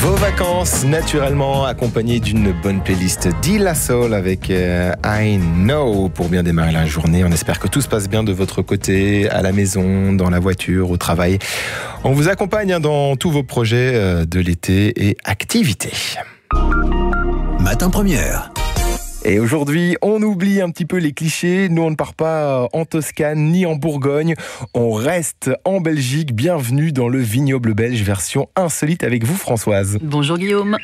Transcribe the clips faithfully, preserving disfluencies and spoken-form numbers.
Vos vacances, naturellement, accompagnées d'une bonne playlist d'I La Soul avec euh, I Know pour bien démarrer la journée. On espère que tout se passe bien de votre côté, à la maison, dans la voiture, au travail. On vous accompagne dans tous vos projets euh, de l'été et activités. Matin Première. Et aujourd'hui, on oublie un petit peu les clichés. Nous, on ne part pas en Toscane ni en Bourgogne. On reste en Belgique. Bienvenue dans le vignoble belge version insolite avec vous, Françoise. Bonjour Guillaume.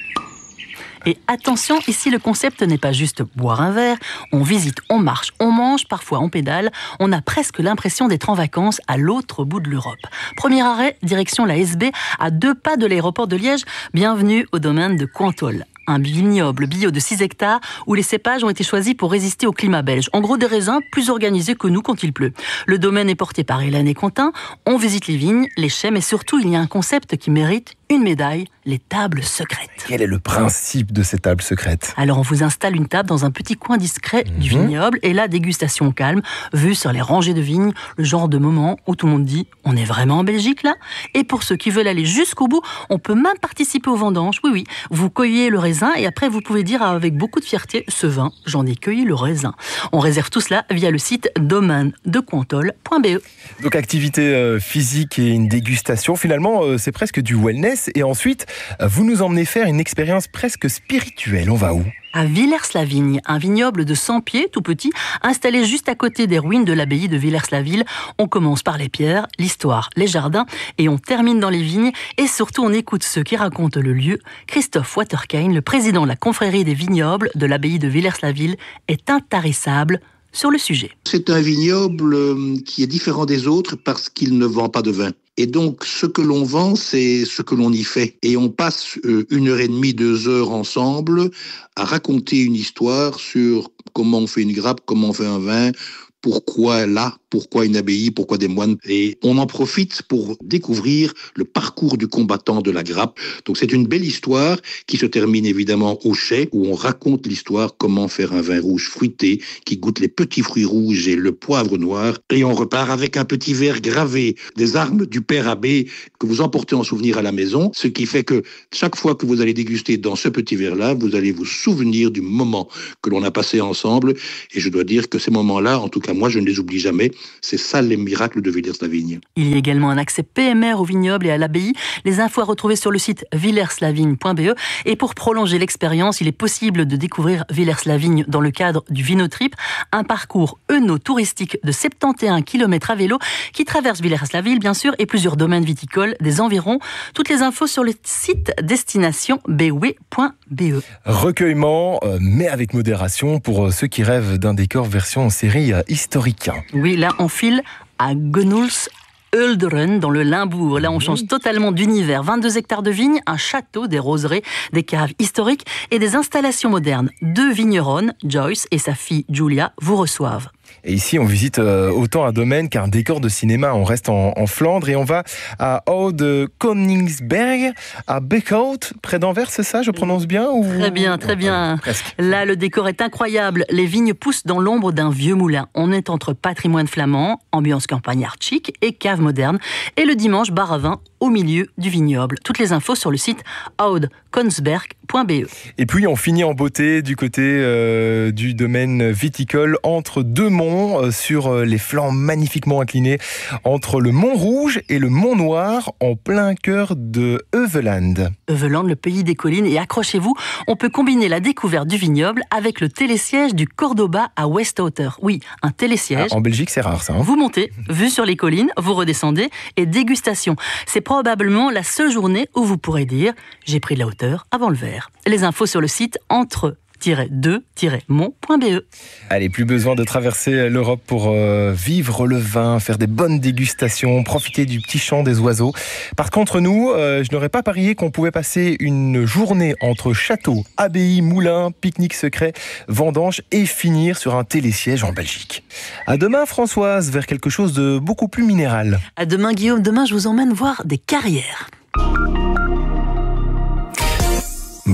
Et attention, ici le concept n'est pas juste boire un verre. On visite, on marche, on mange, parfois on pédale. On a presque l'impression d'être en vacances à l'autre bout de l'Europe. Premier arrêt, direction la S B, à deux pas de l'aéroport de Liège. Bienvenue au domaine de Cointol. Un vignoble bio de six hectares où les cépages ont été choisis pour résister au climat belge. En gros, des raisins plus organisés que nous quand il pleut. Le domaine est porté par Hélène et Quentin. On visite les vignes, les chais, mais surtout, il y a un concept qui mérite une médaille, les tables secrètes. Quel est le principe de ces tables secrètes ? Alors, on vous installe une table dans un petit coin discret mmh. du vignoble et là, dégustation calme, vue sur les rangées de vignes, le genre de moment où tout le monde dit « on est vraiment en Belgique là ?» Et pour ceux qui veulent aller jusqu'au bout, on peut même participer aux vendanges. Oui, oui, vous cueillez le raisin et après, vous pouvez dire avec beaucoup de fierté « ce vin, j'en ai cueilli le raisin ». On réserve tout cela via le site domaine de cointol point b e. Donc, activité euh, physique et une dégustation, finalement, euh, c'est presque du wellness. Et ensuite, vous nous emmenez faire une expérience presque spirituelle. On va où ? À Villers-la-Vigne, un vignoble de cent pieds, tout petit, installé juste à côté des ruines de l'abbaye de Villers-la-Ville. On commence par les pierres, l'histoire, les jardins, et on termine dans les vignes. Et surtout, on écoute ceux qui racontent le lieu. Christophe Waterkine, le président de la confrérie des vignobles de l'abbaye de Villers-la-Ville, est intarissable sur le sujet. C'est un vignoble qui est différent des autres parce qu'il ne vend pas de vin. Et donc, ce que l'on vend, c'est ce que l'on y fait. Et on passe une heure et demie, deux heures ensemble à raconter une histoire sur comment on fait une grappe, comment on fait un vin, pourquoi là, pourquoi une abbaye, pourquoi des moines. Et on en profite pour découvrir le parcours du combattant de la grappe. Donc c'est une belle histoire qui se termine évidemment au chai, où on raconte l'histoire comment faire un vin rouge fruité qui goûte les petits fruits rouges et le poivre noir. Et on repart avec un petit verre gravé des armes du père abbé que vous emportez en souvenir à la maison, ce qui fait que chaque fois que vous allez déguster dans ce petit verre-là, vous allez vous souvenir du moment que l'on a passé ensemble. Et je dois dire que ces moments-là, en tout cas moi je ne les oublie jamais. C'est ça les miracles de Villers-la-Vigne. Il y a également un accès P M R au vignoble et à l'abbaye. Les infos à retrouver sur le site villers-la-vigne point b e. Et pour prolonger l'expérience, il est possible de découvrir Villers-la-Vigne dans le cadre du Vinotrip, un parcours œno-touristique de soixante et onze kilomètres à vélo qui traverse Villers-la-Ville, bien sûr, et plusieurs domaines viticoles des environs. Toutes les infos sur le site destination b w point b e. Recueillement, euh, mais avec modération pour ceux qui rêvent d'un décor version série euh, historique. Oui, là, on file à Genulf Ulderen dans le Limbourg. Là, on change totalement d'univers. vingt-deux hectares de vignes, un château, des roseraies, des caves historiques et des installations modernes. Deux vigneronnes, Joyce et sa fille Julia, vous reçoivent. Et ici, on visite euh, autant un domaine qu'un décor de cinéma. On reste en, en Flandre et on va à Oude Koningsberg, à Beekhout, près d'Anvers, c'est ça? Je prononce bien ou... Très bien, très bien. Oh, presque. Là, le décor est incroyable. Les vignes poussent dans l'ombre d'un vieux moulin. On est entre patrimoine flamand, ambiance campagnard chic et cave moderne. Et le dimanche, bar à vin au milieu du vignoble. Toutes les infos sur le site oude koningsberg point b e. Et puis, on finit en beauté du côté euh, du domaine viticole entre deux monts, euh, sur les flancs magnifiquement inclinés, entre le Mont Rouge et le Mont Noir, en plein cœur de Heuvelande. Heuvelande, le pays des collines. Et accrochez-vous, on peut combiner la découverte du vignoble avec le télésiège du Cordoba à Westhotter. Oui, un télésiège. Ah, en Belgique, c'est rare ça. Hein. Vous montez, vue sur les collines, vous redescendez et dégustation. C'est probablement la seule journée où vous pourrez dire « j'ai pris de la hauteur avant le verre ». Les infos sur le site entre deux tiret mont point b e. Allez, plus besoin de traverser l'Europe pour euh, vivre le vin, faire des bonnes dégustations, profiter du petit chant des oiseaux. Par contre, nous, euh, je n'aurais pas parié qu'on pouvait passer une journée entre château, abbaye, moulin, pique-nique secret, vendange et finir sur un télésiège en Belgique. À demain, Françoise, vers quelque chose de beaucoup plus minéral. À demain, Guillaume. Demain, je vous emmène voir des carrières.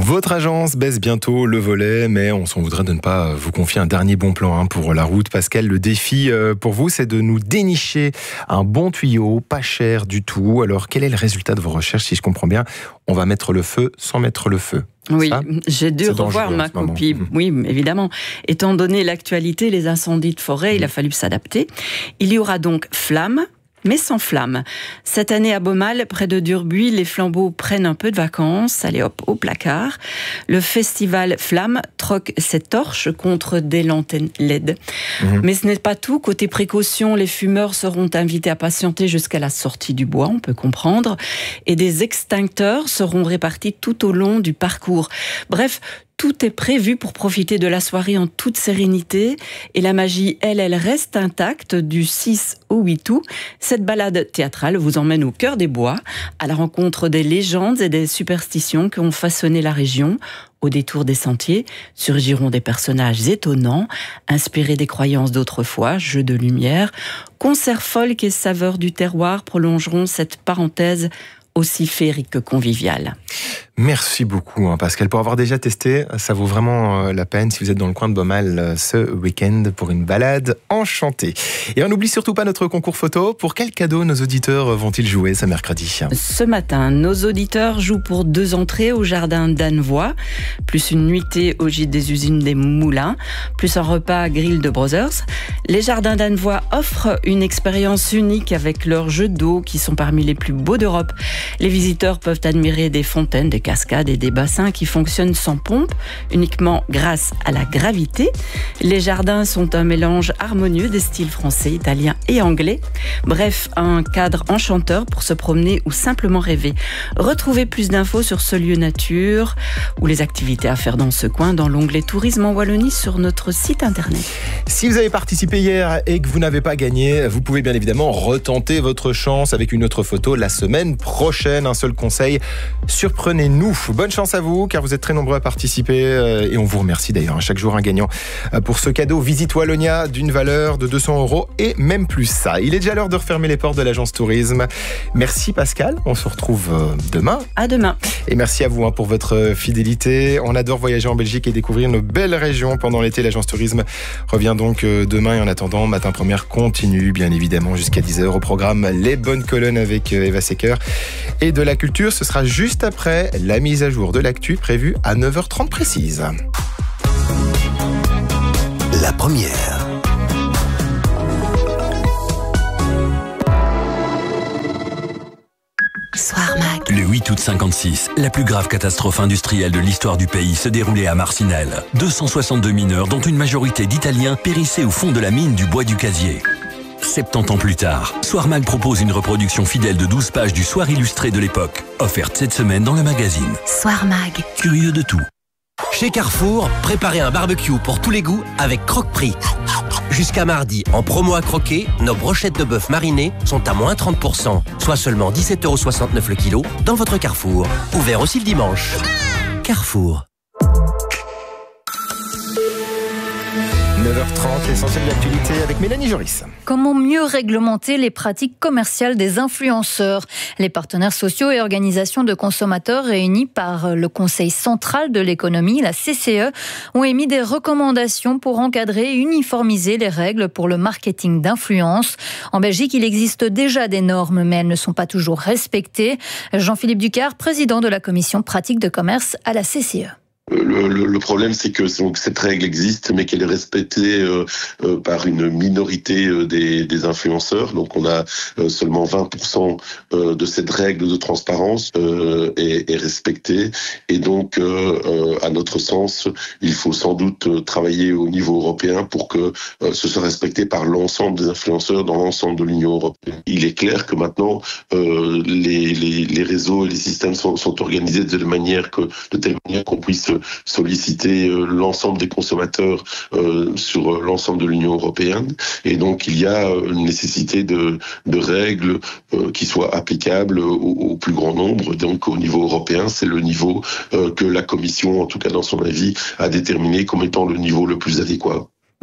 Votre agence baisse bientôt le volet, mais on s'en voudrait de ne pas vous confier un dernier bon plan hein, pour la route. Pascal, le défi pour vous, c'est de nous dénicher un bon tuyau, pas cher du tout. Alors, quel est le résultat de vos recherches? Si je comprends bien, on va mettre le feu sans mettre le feu. Oui, ça, j'ai dû revoir ma copie. Mmh. Oui, évidemment. Étant donné l'actualité, les incendies de forêt, mmh. il a fallu s'adapter. Il y aura donc flamme, mais sans flamme. Cette année à Beaumal, près de Durbuy, les flambeaux prennent un peu de vacances. Allez hop, au placard. Le festival Flamme troque ses torches contre des lanternes L E D. Mmh. Mais ce n'est pas tout. Côté précaution, les fumeurs seront invités à patienter jusqu'à la sortie du bois, on peut comprendre. Et des extincteurs seront répartis tout au long du parcours. Bref, tout est prévu pour profiter de la soirée en toute sérénité. Et la magie, elle, elle reste intacte du six au huit août. Cette balade théâtrale vous emmène au cœur des bois, à la rencontre des légendes et des superstitions qui ont façonné la région. Au détour des sentiers surgiront des personnages étonnants, inspirés des croyances d'autrefois, jeux de lumière. Concerts folk et saveurs du terroir prolongeront cette parenthèse aussi féerique que conviviale. Merci beaucoup hein, Pascal. Pour avoir déjà testé, ça vaut vraiment la peine si vous êtes dans le coin de Beaumal ce week-end pour une balade enchantée. Et on n'oublie surtout pas notre concours photo. Pour quel cadeau nos auditeurs vont-ils jouer ce mercredi? Ce matin, nos auditeurs jouent pour deux entrées au jardin d'Annevoie, plus une nuitée au gîte des usines des Moulins, plus un repas à Grill de Brothers. Les jardins d'Annevoie offrent une expérience unique avec leurs jeux d'eau qui sont parmi les plus beaux d'Europe. Les visiteurs peuvent admirer des fontaines, des cascades et des bassins qui fonctionnent sans pompe, uniquement grâce à la gravité. Les jardins sont un mélange harmonieux des styles français, italien et anglais. Bref, un cadre enchanteur pour se promener ou simplement rêver. Retrouvez plus d'infos sur ce lieu nature ou les activités à faire dans ce coin dans l'onglet Tourisme en Wallonie sur notre site internet. Si vous avez participé hier et que vous n'avez pas gagné, vous pouvez bien évidemment retenter votre chance avec une autre photo la semaine prochaine. Un seul conseil, surprenez-nous. Bonne chance à vous, car vous êtes très nombreux à participer et on vous remercie d'ailleurs. Chaque jour un gagnant pour ce cadeau Visite Wallonia d'une valeur de deux cents euros et même plus ça. Il est déjà l'heure de refermer les portes de l'agence tourisme. Merci Pascal, on se retrouve demain. À demain. Et merci à vous hein, pour votre fidélité. On adore voyager en Belgique et découvrir nos belles régions pendant l'été. L'agence tourisme revient donc demain et en attendant, Matin Première continue bien évidemment jusqu'à dix heures. Au programme, les bonnes colonnes avec Eva Secker et de la culture. Ce sera juste après la mise à jour de l'actu prévue à neuf heures trente précise. La première. Soir Mag. Le huit août cinquante-six, la plus grave catastrophe industrielle de l'histoire du pays se déroulait à Marcinelle. deux cent soixante-deux mineurs, dont une majorité d'Italiens, périssaient au fond de la mine du bois du Casier. soixante-dix ans plus tard, Soir Mag propose une reproduction fidèle de douze pages du Soir illustré de l'époque, offerte cette semaine dans le magazine. Soir Mag. Curieux de tout. Chez Carrefour, préparez un barbecue pour tous les goûts avec Croque-Prix. Jusqu'à mardi, en promo à croquer, nos brochettes de bœuf marinées sont à moins trente pour cent, soit seulement dix-sept euros soixante-neuf le kilo, dans votre Carrefour. Ouvert aussi le dimanche. Carrefour. neuf heures trente, l'essentiel de l'actualité avec Mélanie Joris. Comment mieux réglementer les pratiques commerciales des influenceurs? Les partenaires sociaux et organisations de consommateurs réunis par le Conseil central de l'économie, la C C E, ont émis des recommandations pour encadrer et uniformiser les règles pour le marketing d'influence. En Belgique, il existe déjà des normes, mais elles ne sont pas toujours respectées. Jean-Philippe Ducard, président de la commission pratique de commerce à la C C E. Le, le, le problème, c'est que donc, cette règle existe, mais qu'elle est respectée euh, euh, par une minorité euh, des, des influenceurs. Donc, on a euh, seulement vingt pour cent euh, de cette règle de transparence euh, est, est respectée. Et donc, euh, euh, à notre sens, il faut sans doute euh, travailler au niveau européen pour que euh, ce soit respecté par l'ensemble des influenceurs dans l'ensemble de l'Union européenne. Il est clair que maintenant, euh, les, les, les réseaux et les systèmes sont, sont organisés de telle manière que de telle manière qu'on puisse solliciter l'ensemble des consommateurs euh, sur l'ensemble de l'Union européenne. Et donc, il y a une nécessité de, de règles euh, qui soient applicables au, au plus grand nombre. Donc, au niveau européen, c'est le niveau euh, que la Commission, en tout cas dans son avis, a déterminé comme étant le niveau le plus adéquat.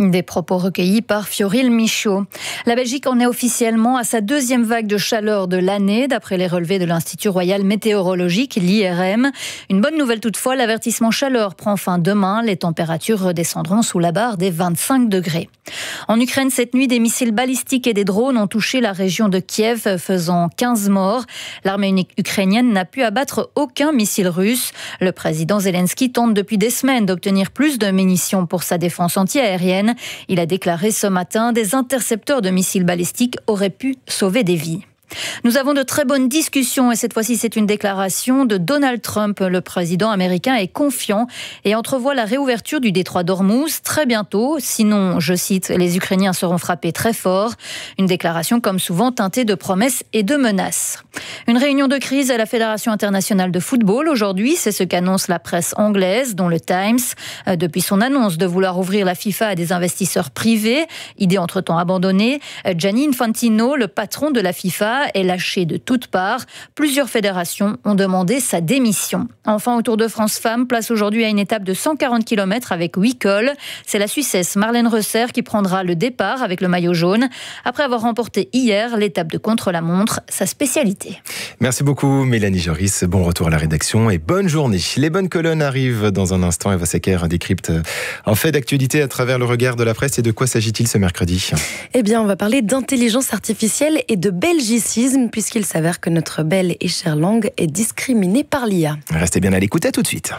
Des propos recueillis par Fioril Michaud. La Belgique en est officiellement à sa deuxième vague de chaleur de l'année, d'après les relevés de l'Institut Royal Météorologique, l'I R M. Une bonne nouvelle toutefois, l'avertissement chaleur prend fin demain. Les températures redescendront sous la barre des vingt-cinq degrés. En Ukraine, cette nuit, des missiles balistiques et des drones ont touché la région de Kiev, faisant quinze morts. L'armée ukrainienne n'a pu abattre aucun missile russe. Le président Zelensky tente depuis des semaines d'obtenir plus de munitions pour sa défense anti-aérienne. Il a déclaré ce matin des intercepteurs de missiles balistiques auraient pu sauver des vies. Nous avons de très bonnes discussions et cette fois-ci c'est une déclaration de Donald Trump. Le président américain est confiant et entrevoit la réouverture du détroit d'Ormuz très bientôt. Sinon, je cite, les Ukrainiens seront frappés très fort. Une déclaration comme souvent teintée de promesses et de menaces. Une réunion de crise à la Fédération internationale de football aujourd'hui, c'est ce qu'annonce la presse anglaise, dont le Times. Depuis son annonce de vouloir ouvrir la FIFA à des investisseurs privés, idée entre-temps abandonnée, Gianni Infantino, le patron de la FIFA, est lâché de toutes parts. Plusieurs fédérations ont demandé sa démission. Enfin, au Tour de France Femmes, place aujourd'hui à une étape de cent quarante kilomètres avec huit cols. C'est la Suissesse Marlène Reusser qui prendra le départ avec le maillot jaune, après avoir remporté hier l'étape de contre-la-montre, sa spécialité. Merci beaucoup Mélanie Joris, bon retour à la rédaction et bonne journée. Les bonnes colonnes arrivent dans un instant. Eva Secker décrypte en fait d'actualité à travers le regard de la presse. Et de quoi s'agit-il ce mercredi ? Eh bien, on va parler d'intelligence artificielle et de belgicisme, puisqu'il s'avère que notre belle et chère langue est discriminée par l'I A. Restez bien à l'écoute, à tout de suite.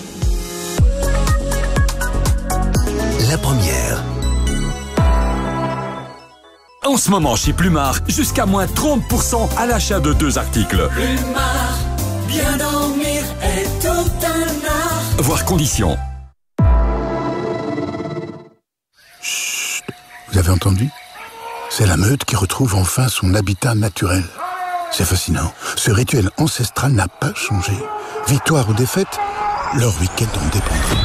La première. En ce moment chez Plumard, jusqu'à moins trente pour cent à l'achat de deux articles. Plumard, bien dormir est tout un art. Voir conditions. Chut, vous avez entendu ? C'est la meute qui retrouve enfin son habitat naturel. C'est fascinant. Ce rituel ancestral n'a pas changé. Victoire ou défaite, leur week-end en dépendra.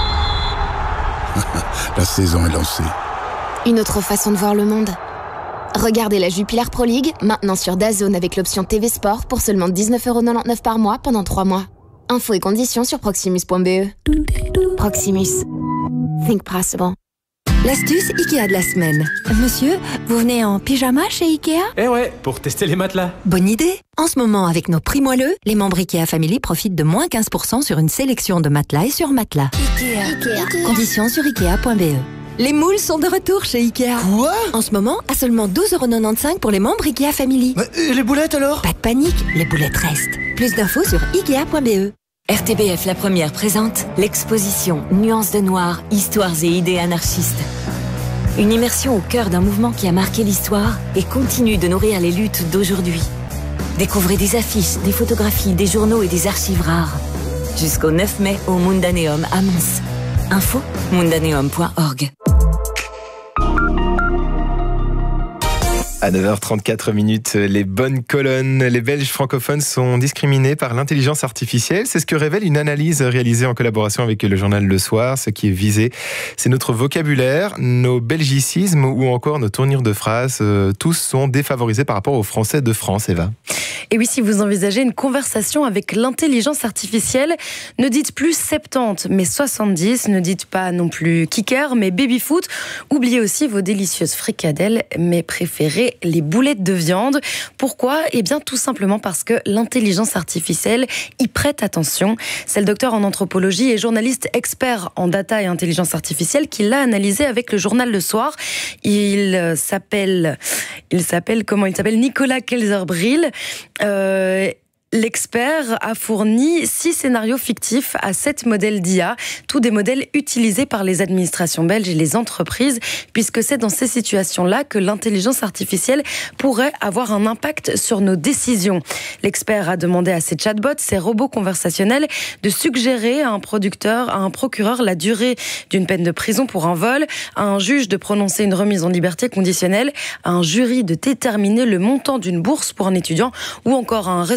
La saison est lancée. Une autre façon de voir le monde. Regardez la Jupiler Pro League, maintenant sur DAZN avec l'option T V Sport pour seulement dix-neuf euros quatre-vingt-dix-neuf par mois pendant trois mois. Infos et conditions sur proximus point b e. Proximus. Think possible. L'astuce Ikea de la semaine. Monsieur, vous venez en pyjama chez Ikea ? Eh ouais, pour tester les matelas. Bonne idée. En ce moment, avec nos prix moelleux, les membres Ikea Family profitent de moins quinze pour cent sur une sélection de matelas et sur matelas. Ikea. Ikea. Conditions sur ikea point b e. Les moules sont de retour chez Ikea. Quoi ? En ce moment, à seulement douze euros quatre-vingt-quinze pour les membres Ikea Family. Mais, et les boulettes alors ? Pas de panique, les boulettes restent. Plus d'infos sur ikea point b e. R T B F La Première présente l'exposition Nuances de Noir, Histoires et idées anarchistes. Une immersion au cœur d'un mouvement qui a marqué l'histoire et continue de nourrir les luttes d'aujourd'hui. Découvrez des affiches, des photographies, des journaux et des archives rares. Jusqu'au neuf mai au Mundaneum à Mons. Info mundaneum point org. À neuf heures trente-quatre minutes, les bonnes colonnes. Les Belges francophones sont discriminés par l'intelligence artificielle. C'est ce que révèle une analyse réalisée en collaboration avec le journal Le Soir. Ce qui est visé, c'est notre vocabulaire, nos belgicismes ou encore nos tournures de phrases. Tous sont défavorisés par rapport aux Français de France, Eva. Et oui, si vous envisagez une conversation avec l'intelligence artificielle, ne dites plus soixante-dix, mais soixante-dix. Ne dites pas non plus kicker, mais baby-foot. Oubliez aussi vos délicieuses fricadelles, mais préférez les boulettes de viande. Pourquoi ? Eh bien, tout simplement parce que l'intelligence artificielle y prête attention. C'est le docteur en anthropologie et journaliste expert en data et intelligence artificielle qui l'a analysé avec le journal Le Soir. Il s'appelle, il s'appelle, comment il s'appelle ? Nicolas Kelzer-Brill. Euh, L'expert a fourni six scénarios fictifs à sept modèles d'I A, tous des modèles utilisés par les administrations belges et les entreprises, puisque c'est dans ces situations-là que l'intelligence artificielle pourrait avoir un impact sur nos décisions. L'expert a demandé à ces chatbots, ces robots conversationnels, de suggérer à un producteur, à un procureur, la durée d'une peine de prison pour un vol, à un juge de prononcer une remise en liberté conditionnelle, à un jury de déterminer le montant d'une bourse pour un étudiant, ou encore à un responsable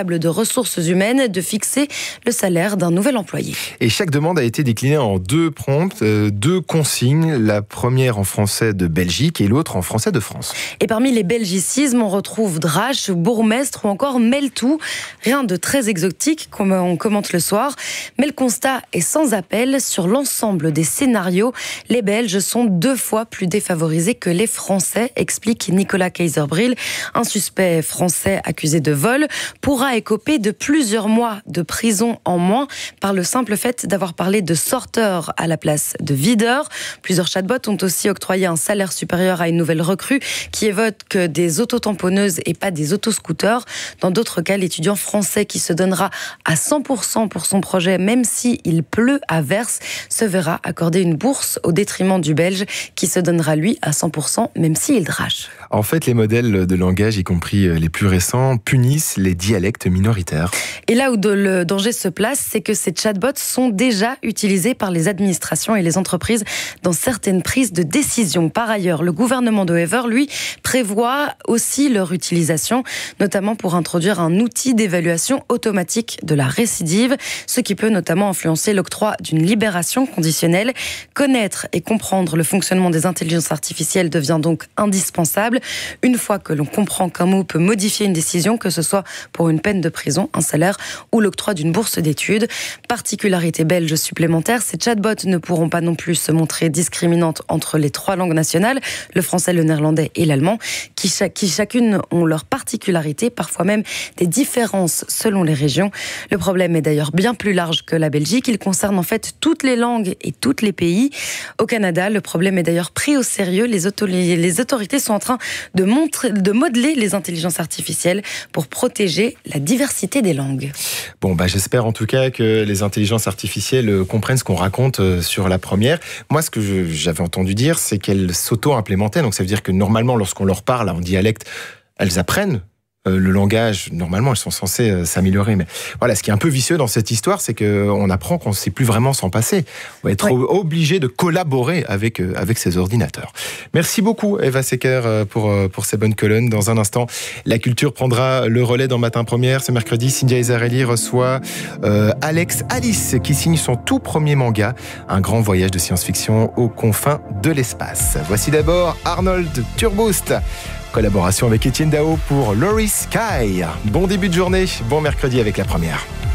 responsable de ressources humaines de fixer le salaire d'un nouvel employé. Et chaque demande a été déclinée en deux prompts, euh, deux consignes, la première en français de Belgique et l'autre en français de France. Et parmi les belgicismes, on retrouve Drache, bourgmestre ou encore Meltou. Rien de très exotique, comme on commente le soir, mais le constat est sans appel. Sur l'ensemble des scénarios, les Belges sont deux fois plus défavorisés que les Français, explique Nicolas Kayserbril. Un suspect français accusé de vol pourra écoper de plusieurs mois de prison en moins par le simple fait d'avoir parlé de sorteur à la place de videur. Plusieurs chatbots ont aussi octroyé un salaire supérieur à une nouvelle recrue qui évoque des autotamponneuses et pas des autoscooters. Dans d'autres cas, l'étudiant français qui se donnera à cent pour cent pour son projet, même s'il pleut à verse, se verra accorder une bourse au détriment du Belge qui se donnera lui à cent pour cent, même s'il drache. En fait, les modèles de langage, y compris les plus récents, punissent les dialectes minoritaires. Et là où le danger se place, c'est que ces chatbots sont déjà utilisés par les administrations et les entreprises dans certaines prises de décision. Par ailleurs, le gouvernement de Ever, lui, prévoit aussi leur utilisation, notamment pour introduire un outil d'évaluation automatique de la récidive, ce qui peut notamment influencer l'octroi d'une libération conditionnelle. Connaître et comprendre le fonctionnement des intelligences artificielles devient donc indispensable. Une fois que l'on comprend qu'un mot peut modifier une décision, que ce soit pour une peine de prison, un salaire ou l'octroi d'une bourse d'études. Particularité belge supplémentaire, ces chatbots ne pourront pas non plus se montrer discriminantes entre les trois langues nationales, le français, le néerlandais et l'allemand, qui, qui chacune ont leurs particularités, parfois même des différences selon les régions. Le problème est d'ailleurs bien plus large que la Belgique. Il concerne en fait toutes les langues et tous les pays. Au Canada, le problème est d'ailleurs pris au sérieux. Les, auto- les autorités sont en train de, montrer, de modeler les intelligences artificielles pour protéger la diversité des langues. Bon, bah, j'espère en tout cas que les intelligences artificielles comprennent ce qu'on raconte sur la première. Moi, ce que je, j'avais entendu dire, c'est qu'elles s'auto-implémentaient. Donc ça veut dire que normalement, lorsqu'on leur parle en dialecte, elles apprennent le langage. Normalement, elles sont censées s'améliorer. Mais voilà, ce qui est un peu vicieux dans cette histoire, c'est qu'on apprend qu'on ne sait plus vraiment s'en passer. On va être oui. obligé de collaborer avec, avec ces ordinateurs. Merci beaucoup, Eva Secker, pour, pour ces bonnes colonnes. Dans un instant, la culture prendra le relais dans Matin Première. Ce mercredi, Cynthia Ezarelli reçoit euh, Alex Alice, qui signe son tout premier manga, un grand voyage de science-fiction aux confins de l'espace. Voici d'abord Arnold Turboost. Collaboration avec Étienne Dao pour Laurie Sky. Bon début de journée, bon mercredi avec la première.